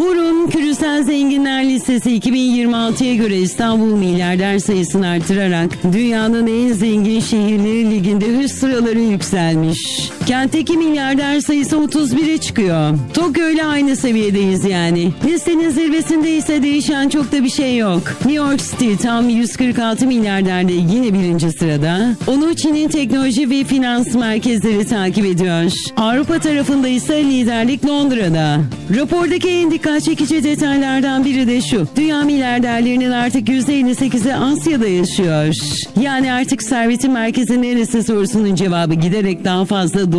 Hurun Küresel Zenginler Listesi 2026'ya göre İstanbul milyarder sayısını artırarak dünyanın en zengin şehirleri liginde üst sıraları yükselmiş. Kentteki milyarder sayısı 31'e çıkıyor. Tokyo ile aynı seviyedeyiz yani. Listenin zirvesinde ise değişen çok da bir şey yok. New York City tam 146 milyarderde yine birinci sırada. Onu Çin'in teknoloji ve finans merkezleri takip ediyor. Avrupa tarafında ise liderlik Londra'da. Rapordaki en dikkat çekici detaylardan biri de şu. Dünya milyarderlerinin artık %58'i Asya'da yaşıyor. Yani artık servetin merkezi neresi sorusunun cevabı giderek daha fazla